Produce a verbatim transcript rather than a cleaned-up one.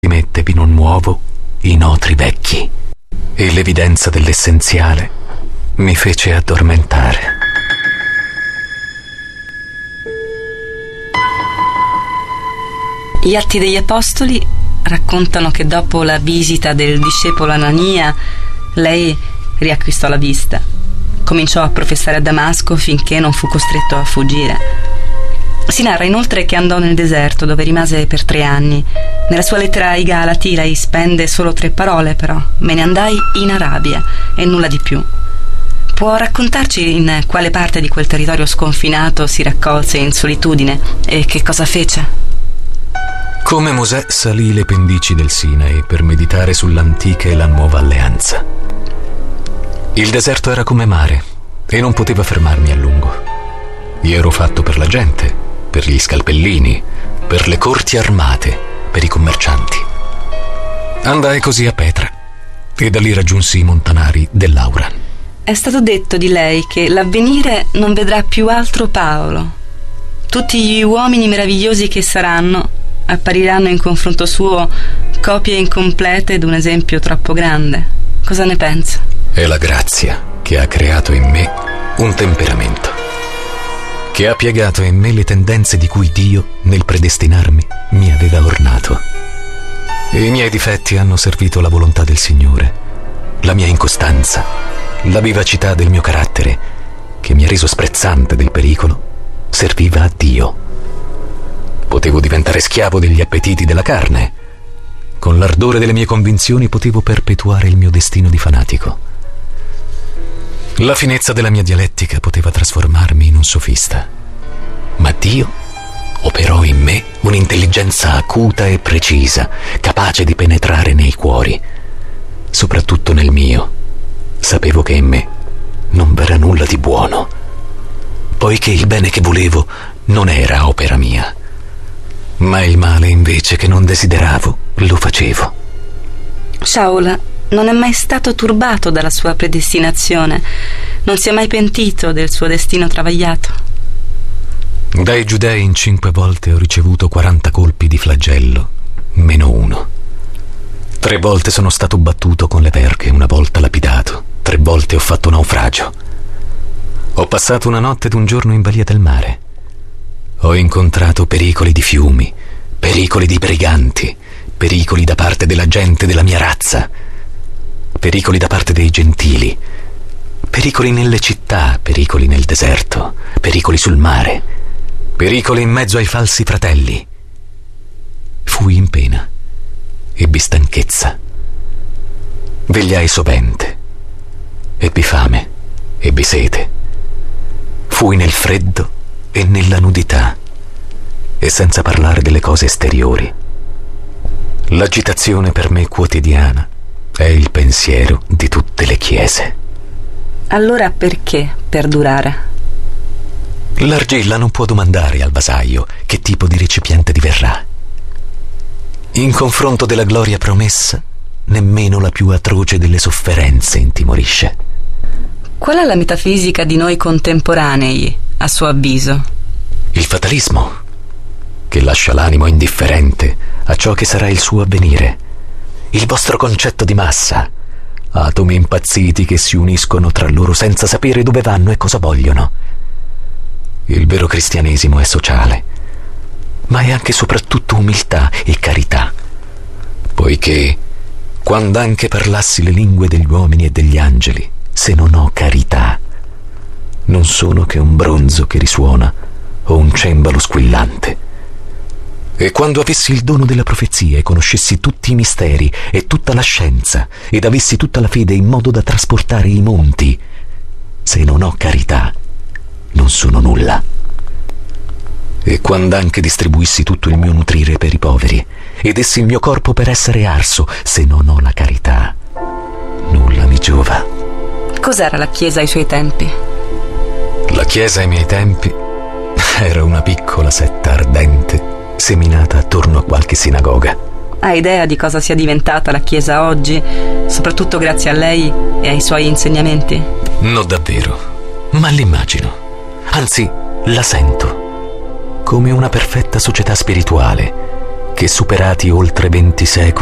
mette vino nuovo in otri vecchi, e l'evidenza dell'essenziale mi fece addormentare. Gli Atti degli Apostoli raccontano che dopo la visita del discepolo Anania, lei riacquistò la vista. Cominciò a professare a Damasco finché non fu costretto a fuggire. Si narra inoltre che andò nel deserto, dove rimase per tre anni. Nella sua lettera ai Galati lei spende solo tre parole, però: me ne andai in Arabia, e nulla di più. Può raccontarci in quale parte di quel territorio sconfinato si raccolse in solitudine e che cosa fece? Come Mosè salì le pendici del Sinai per meditare sull'antica e la nuova alleanza. Il deserto era come mare e non poteva fermarmi a lungo. Io ero fatto per la gente, per gli scalpellini, per le corti armate, per i commercianti. Andai così a Petra e da lì raggiunsi i montanari dell'Auran. È stato detto di lei che l'avvenire non vedrà più altro Paolo. Tutti gli uomini meravigliosi che saranno appariranno in confronto suo copie incomplete d'un esempio troppo grande. Cosa ne pensa? È la grazia che ha creato in me un temperamento, che ha piegato in me le tendenze di cui Dio, nel predestinarmi, mi aveva ornato. E i miei difetti hanno servito la volontà del Signore, la mia incostanza, la vivacità del mio carattere, che mi ha reso sprezzante del pericolo, serviva a Dio. Potevo diventare schiavo degli appetiti della carne. Con l'ardore delle mie convinzioni potevo perpetuare il mio destino di fanatico. La finezza della mia dialettica poteva trasformarmi in un sofista. Ma Dio operò in me un'intelligenza acuta e precisa, capace di penetrare nei cuori, soprattutto nel mio. Sapevo che in me non v'era nulla di buono, poiché il bene che volevo non era opera mia, ma il male invece che non desideravo lo facevo. Shaul non è mai stato turbato dalla sua predestinazione, non si è mai pentito del suo destino travagliato. Dai giudei in cinque volte ho ricevuto quaranta colpi di flagello, meno uno. Tre volte sono stato battuto con le perche, una volta lapidato, tre volte ho fatto naufragio. Ho passato una notte ed un giorno in balia del mare. Ho incontrato pericoli di fiumi, pericoli di briganti, pericoli da parte della gente della mia razza, pericoli da parte dei gentili, pericoli nelle città, pericoli nel deserto, pericoli sul mare, pericoli in mezzo ai falsi fratelli. Fui in pena, ebbi stanchezza, vegliai sovente, ebbi fame, ebbi sete, fui nel freddo e nella nudità, e senza parlare delle cose esteriori. L'agitazione per me quotidiana è il pensiero di tutte le chiese. Allora perché perdurare? L'argilla non può domandare al vasaio che tipo di recipiente diverrà. In confronto della gloria promessa, nemmeno la più atroce delle sofferenze intimorisce. Qual è la metafisica di noi contemporanei, a suo avviso? Il fatalismo, che lascia l'animo indifferente a ciò che sarà il suo avvenire. Il vostro concetto di massa, atomi impazziti che si uniscono tra loro senza sapere dove vanno e cosa vogliono. Il vero cristianesimo è sociale, ma è anche e soprattutto umiltà e carità, poiché quando anche parlassi le lingue degli uomini e degli angeli, se non ho carità, non sono che un bronzo che risuona o un cembalo squillante. E quando avessi il dono della profezia e conoscessi tutti i misteri e tutta la scienza ed avessi tutta la fede in modo da trasportare i monti, se non ho carità, non sono nulla. E quando anche distribuissi tutto il mio nutrire per i poveri ed essi il mio corpo per essere arso, se non ho la carità, nulla mi giova. Cos'era la Chiesa ai suoi tempi? La Chiesa ai miei tempi era una piccola setta ardente seminata attorno a qualche sinagoga. Ha idea di cosa sia diventata la Chiesa oggi, soprattutto grazie a lei e ai suoi insegnamenti? No, davvero, ma l'immagino, anzi la sento, come una perfetta società spirituale che superati oltre venti secoli